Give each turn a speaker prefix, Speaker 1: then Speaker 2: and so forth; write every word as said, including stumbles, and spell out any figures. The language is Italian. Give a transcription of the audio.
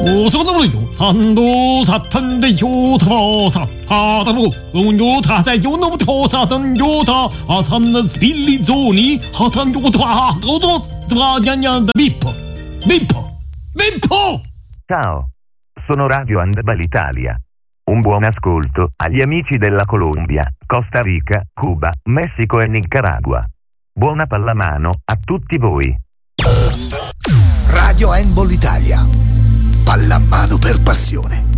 Speaker 1: 오소도요 탄도 사탄데 요타사 하다로 운요타다 요노부 토사던 요타 아산나 스빌리존이 하탄 요타 고도 스와냐냐 bippo bippo bippo.
Speaker 2: Ciao, sono Radio Handball Italia. Un buon ascolto agli amici della Colombia, Costa Rica, Cuba, Messico e Nicaragua. Buona pallamano a tutti voi.
Speaker 3: Radio Handball Italia. Pallamano per passione.